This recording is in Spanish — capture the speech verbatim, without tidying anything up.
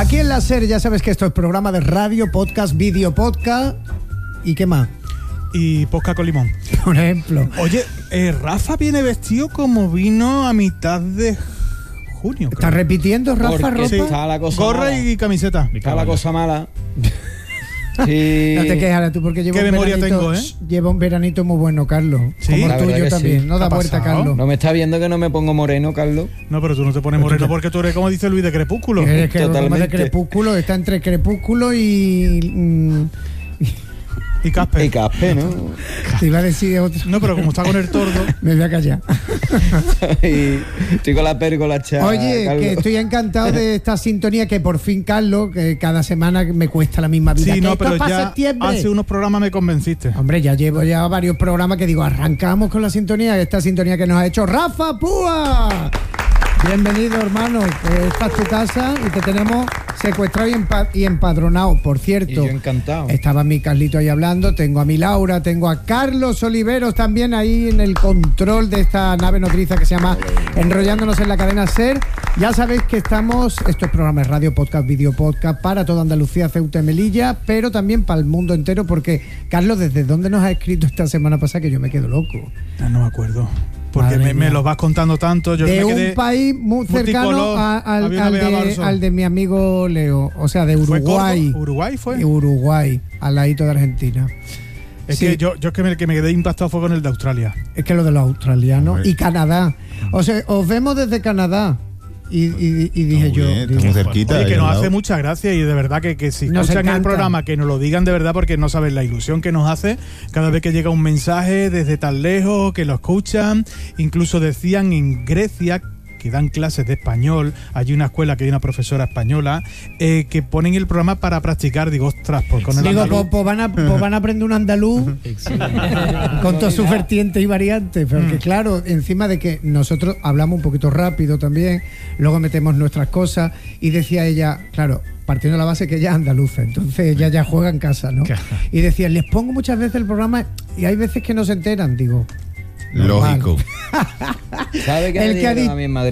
Aquí en la SER ya sabes que esto es programa de radio, podcast, vídeo podcast y qué más. Y posca con limón. Por ejemplo. Oye, eh, Rafa viene vestido como vino a mitad de junio. ¿Estás creo. repitiendo, Rafa, Porque ropa? está la cosa Gorra mala. y camiseta. Está la cosa mala. Sí. No te quejas tú porque llevo Qué un memoria veranito, tengo, ¿eh? llevo un veranito muy bueno, Carlos. Sí, como la el verdad tuyo que también. sí. No da ¿Qué ha vuelta, pasado? Carlos. No me está viendo que no me pongo moreno, Carlos. No, pero tú no te pones moreno porque tú eres, como dice Luis, de Crepúsculo. Es que el Totalmente. de Crepúsculo está entre Crepúsculo y... mm, Y Casper. Y Caspe, ¿no? te iba a decir otro. No, pero como está con el tordo. Me voy a callar. y estoy con la pérgola echada, Oye, Carlos. que estoy encantado de esta sintonía que por fin, Carlos, que cada semana me cuesta la misma vida. Sí, que no, esto pero es para ya septiembre. hace unos programas me convenciste. Hombre, ya llevo ya varios programas que digo, arrancamos con la sintonía, esta sintonía que nos ha hecho Rafa Púa. Bienvenido, hermano. que Esta es tu casa y te tenemos secuestrado y, empa- y empadronado. Por Y cierto, yo encantado. estaba mi Carlito ahí hablando, tengo a mi Laura, tengo a Carlos Oliveros también ahí en el control de esta nave nodriza que se llama Enrollándonos en la cadena SER. Ya sabéis que estamos, esto es programa de radio, podcast, video podcast para toda Andalucía, Ceuta y Melilla, pero también para el mundo entero, porque Carlos, ¿desde dónde nos has escrito esta semana pasada que yo me quedo loco? Ah, no me acuerdo. Porque Madre me, me mía. los vas contando tanto. Yo De me quedé un país muy cercano multicolor. a- al, Había una al vez a de, Barso. al de mi amigo Leo, o sea, de ¿Fue Uruguay. Córdoba? ¿Uruguay fue? Uruguay, al ladito de Argentina. Es Sí. que yo, yo que me, que me quedé impactado fue con el de Australia. Es que lo de los australianos Hombre. y Canadá. O sea, os vemos desde Canadá. Y, y- y dije Muy yo. bien, digo, estamos cerquita. Oye, que ahí nos al hace lado. mucha gracia y de verdad que, que si Nos escuchan el encanta. programa que nos lo digan de verdad porque no saben la ilusión que nos hace cada vez que llega un mensaje desde tan lejos, que lo escuchan. Incluso decían en Grecia que dan clases de español, hay una escuela que hay una profesora española, eh, que ponen el programa para practicar. Digo, ostras, pues con el Digo, andaluz. pues, pues van a, pues van a aprender un andaluz con todas sus vertientes y variantes. Pero que claro, encima de que nosotros hablamos un poquito rápido también, luego metemos nuestras cosas, y decía ella, claro, partiendo de la base que ella es andaluza, entonces ella ya juega en casa, ¿no? Y decía, les pongo muchas veces el programa y hay veces que no se enteran, digo. Lógico. ¿Sabe qué El me que ha dijeron dicho- a mí en Madrid?